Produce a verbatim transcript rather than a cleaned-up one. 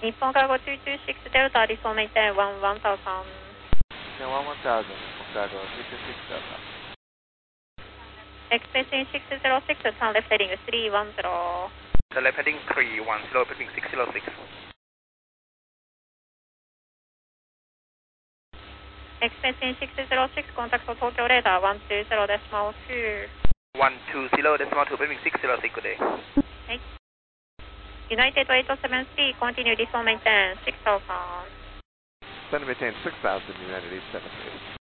日本cargo two two six Delta, default maintain one one thousand. Then one one thousand, Nippon Cargo two two six Delta. Expressing six zero six, turn left heading three one zero. The left heading three one zero, pitching six zero six. Expressing six zero six, contact for Tokyo radar one two zero decimal two. one two zero decimal two, pitching six zero six, good day. Okay. United eight seven three, continue default maintain six thousand. Then maintain six thousand, United eight seven three.